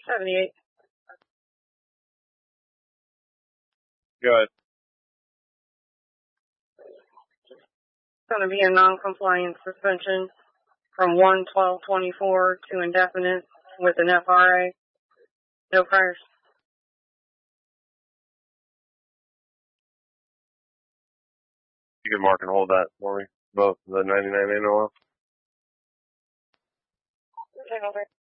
78. Go ahead. It's going to be a non-compliance suspension from 1/12/24 to indefinite with an FRA. No priors. You can mark and hold that for me. Both the 99 and oil. Okay, over.